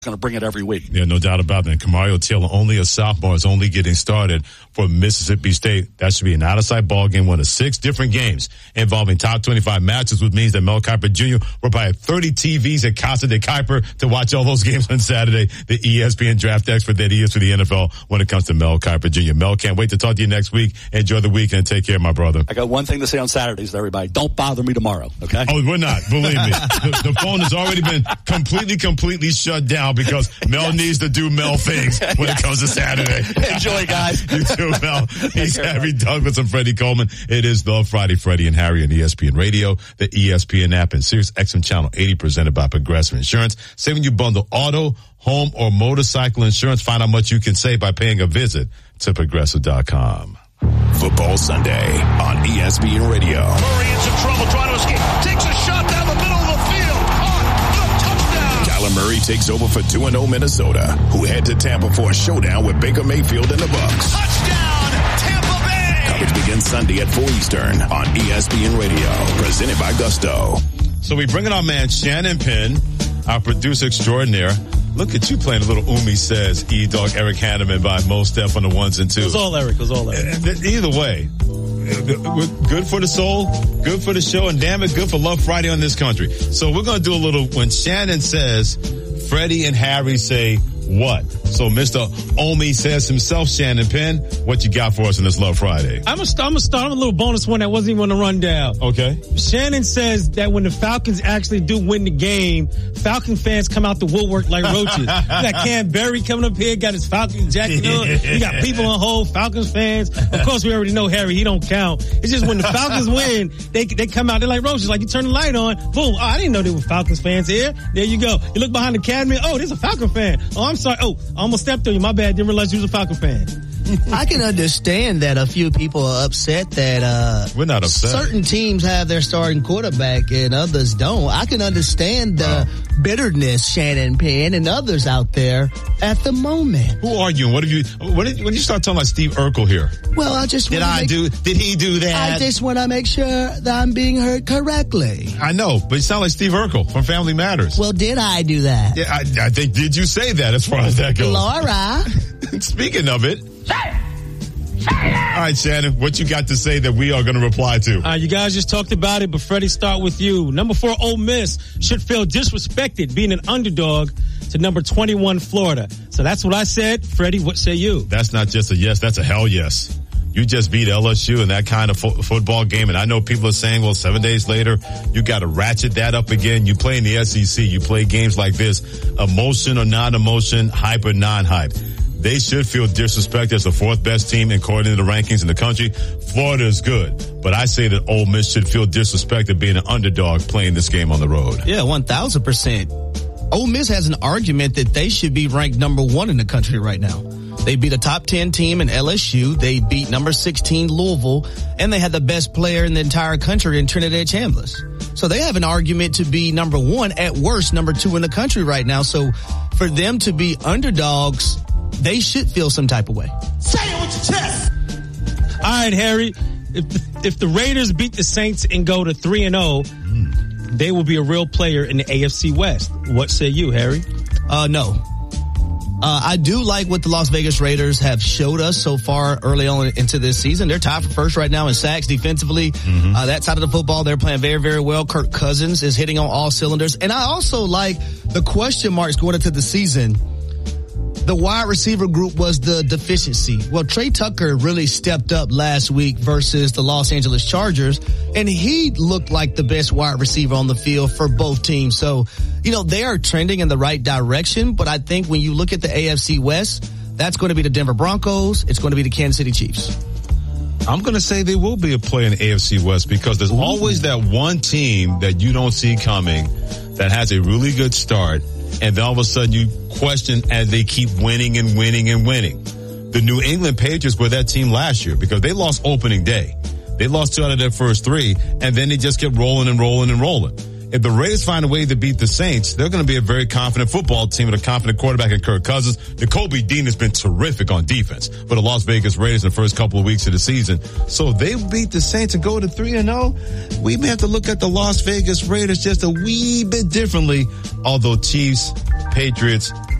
going to bring it every week. Yeah, no doubt about that. Kamario Taylor, only a sophomore, is only getting started for Mississippi State. That should be an out-of-sight ball game, one of 6 different games involving top 25 matches, which means that Mel Kiper Jr. will probably have 30 TVs at Casa de Kiper to watch all those games on Saturday. The ESPN draft expert that he is for the NFL when it comes to Mel Kiper Jr. Mel, can't wait to talk to you next week. Enjoy the weekend. Take care, my brother. I got one thing to say on Saturdays to everybody. Don't bother me tomorrow, okay? Oh, we're not. Believe me. The phone has already been completely shut down because Mel needs to do Mel things when it comes to Saturday. Enjoy, guys. You too, Mel. He's Harry Douglas and Freddie Coleman. It is the Friday Freddie and Harry on ESPN Radio, the ESPN app, and Sirius XM Channel 80 presented by Progressive Insurance. Say when you bundle auto, home, or motorcycle insurance, find out how much you can save by paying a visit to Progressive.com. Football Sunday on ESPN Radio. Murray in some trouble trying to escape. Takes a shot down the middle of the field. Touchdown. Kyler Murray takes over for 2-0 Minnesota, who head to Tampa for a showdown with Baker Mayfield and the Bucs. Touchdown, Tampa Bay. Coverage begins Sunday at 4 Eastern on ESPN Radio, presented by Gusto. So we bring in our man Shannon Penn, our producer extraordinaire. Look at you playing a little Umi Says, E-Dog, Eric Hanneman by Mo Steph on the 1s and 2s. It was all Eric. Either way, good for the soul, good for the show, and damn it, good for Love Friday on this country. So we're going to do a little, when Shannon says, Freddie and Harry say what? So Mr. Omi Says himself, Shannon Penn, what you got for us in this Love Friday? I'm gonna start with a little bonus one that wasn't even on the rundown. Okay. Shannon says that when the Falcons actually do win the game, Falcon fans come out the woodwork like roaches. You got Cam Berry coming up here, got his Falcon jacket on. You got people on hold, Falcons fans. Of course, we already know Harry, he don't count. It's just when the Falcons win, they come out, they're like roaches. Like you turn the light on, boom. Oh, I didn't know there were Falcons fans here. There you go. You look behind the cabinet. Oh, there's a Falcon fan. Oh, I'm sorry. Oh, I almost stepped on you. My bad. Didn't realize you was a Falcon fan. I can understand that a few people are upset that we're not upset. Certain teams have their starting quarterback and others don't. I can understand the bitterness, Shannon Penn, and others out there at the moment. Who are you? What have you? When did you start talking like Steve Urkel here? Well, I just did he do that? I just want to make sure that I'm being heard correctly. I know, but you sound like Steve Urkel from Family Matters. Well, did I do that? Yeah, I think. Did you say that? As far as that goes, Laura. Speaking of it. All right, Shannon, what you got to say that we are going to reply to? You guys just talked about it, but Freddie, start with you. Number 4, Ole Miss should feel disrespected being an underdog to number 21, Florida. So that's what I said. Freddie, what say you? That's not just a yes, that's a hell yes. You just beat LSU in that kind of football game, and I know people are saying, well, 7 days later, you got to ratchet that up again. You play in the SEC. You play games like this, emotion or non-emotion, hype or non-hype. They should feel disrespected as the 4th best team according to the rankings in the country. Florida is good, but I say that Ole Miss should feel disrespected being an underdog playing this game on the road. Yeah, 1,000%. Ole Miss has an argument that they should be ranked number 1 in the country right now. They beat a top 10 team in LSU. They beat number 16 Louisville, and they had the best player in the entire country in Trinidad Chambliss. So they have an argument to be number 1, at worst number 2 in the country right now. So for them to be underdogs, they should feel some type of way. Say it with your chest. All right, Harry. If the Raiders beat the Saints and go to 3-0, they will be a real player in the AFC West. What say you, Harry? No. I do like what the Las Vegas Raiders have showed us so far early on into this season. They're tied for first right now in sacks defensively. That side of the football, they're playing very, very well. Kirk Cousins is hitting on all cylinders. And I also like the question marks going into the season. The wide receiver group was the deficiency. Well, Trey Tucker really stepped up last week versus the Los Angeles Chargers, and he looked like the best wide receiver on the field for both teams. So, they are trending in the right direction, but I think when you look at the AFC West, that's going to be the Denver Broncos. It's going to be the Kansas City Chiefs. I'm going to say there will be a play in the AFC West because there's always that one team that you don't see coming that has a really good start, and then all of a sudden you question as they keep winning and winning and winning. The New England Patriots were that team last year because they lost opening day. They lost 2 out of their first 3, and then they just kept rolling and rolling and rolling. if the Raiders find a way to beat the Saints, they're going to be a very confident football team with a confident quarterback in Kirk Cousins. Nakobe Dean has been terrific on defense for the Las Vegas Raiders in the first couple of weeks of the season. So if they beat the Saints and go to 3-0, we may have to look at the Las Vegas Raiders just a wee bit differently. Although Chiefs, Patriots,